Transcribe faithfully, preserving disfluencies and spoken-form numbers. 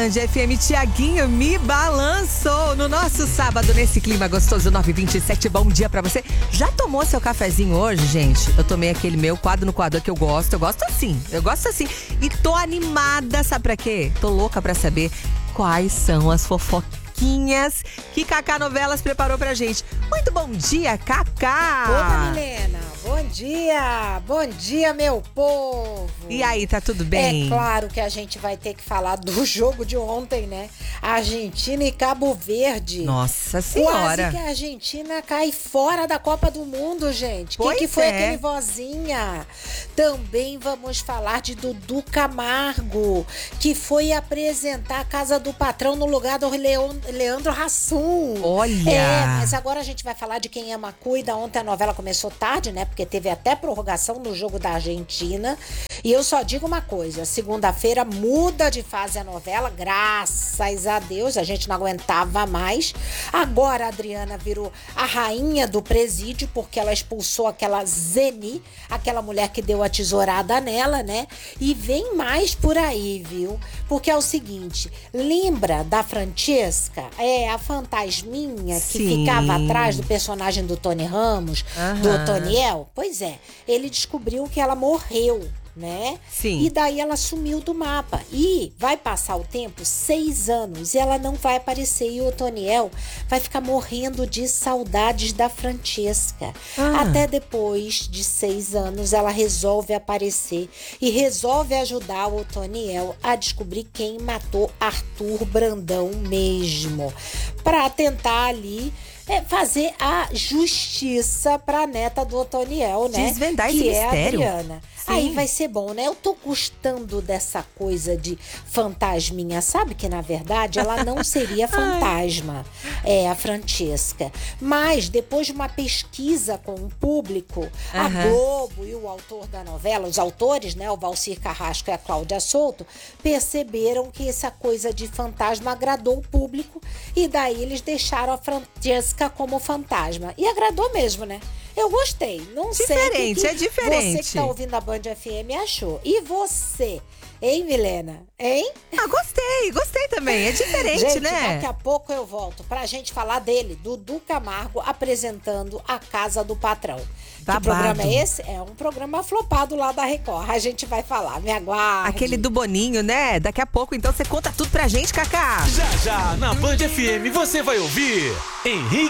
Band F M, Tiaguinho me balançou no nosso sábado, nesse clima gostoso, nove e vinte e sete. Bom dia pra você. Já tomou seu cafezinho hoje, gente? Eu tomei aquele meu quadro no quadro que eu gosto. Eu gosto assim, eu gosto assim. E tô animada, sabe pra quê? Tô louca pra saber quais são as fofoquinhas que Cacá Novelas preparou pra gente. Muito bom dia, Cacá! Opa, Milena! Bom dia! Bom dia, meu povo! E aí, tá tudo bem? É claro que a gente vai ter que falar do jogo de ontem, né? Argentina e Cabo Verde. Nossa Senhora! Quase que a Argentina cai fora da Copa do Mundo, gente. O que, que foi é. aquele vozinha? Também vamos falar de Dudu Camargo, que foi apresentar a Casa do Patrão no lugar do Leon, Leandro Hassum. Olha! É, mas agora a gente vai falar de Quem Ama Cuida. Ontem a novela começou tarde, né? Porque teve até prorrogação no jogo da Argentina. E eu só digo uma coisa, segunda-feira muda de fase a novela, graças a Deus, a gente não aguentava mais. Agora a Adriana virou a rainha do presídio, porque ela expulsou aquela Zeni, aquela mulher que deu a tesourada nela, né? E vem mais por aí, viu? Porque é o seguinte, lembra da Francesca? É, a fantasminha que Sim. ficava atrás do personagem do Tony Ramos, Aham. do Otoniel? Pois é, ele descobriu que ela morreu, né? Sim. E daí ela sumiu do mapa. E vai passar o tempo, seis anos, e ela não vai aparecer. E o Otoniel vai ficar morrendo de saudades da Francesca. Ah. Até depois de seis anos, ela resolve aparecer e resolve ajudar o Otoniel a descobrir quem matou Arthur Brandão mesmo. Pra tentar ali É fazer a justiça pra neta do Otoniel, né? Desvendar que esse é mistério. a Adriana. Sim. Aí vai ser bom, né? Eu tô gostando dessa coisa de fantasminha. Sabe que, na verdade, ela não seria fantasma, é a Francesca. Mas, depois de uma pesquisa com o público, a Aham. Globo e o autor da novela, os autores, né? O Valcir Carrasco e a Cláudia Souto, perceberam que essa coisa de fantasma agradou o público. E daí eles deixaram a Francesca como fantasma. E agradou mesmo, né? Eu gostei. Não sei o Diferente, que que é diferente. você que tá ouvindo a Band F M achou. E você, hein, Milena? Hein? Ah, gostei, gostei também. É diferente, Gente, né? daqui a pouco eu volto pra gente falar dele, Dudu Camargo, apresentando a Casa do Patrão. Babado. Que programa é esse? É um programa flopado lá da Record. A gente vai falar, me aguarde. Aquele do Boninho, né? Daqui a pouco, então, você conta tudo pra gente, Cacá. Já já, na Band F M, você vai ouvir Henrique